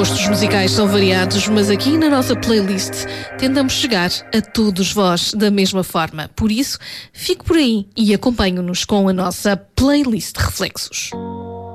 gostos musicais são variados, mas aqui na nossa playlist tentamos chegar a todos vós da mesma forma. Por isso, fique por aí e acompanhe-nos com a nossa playlist Reflexos.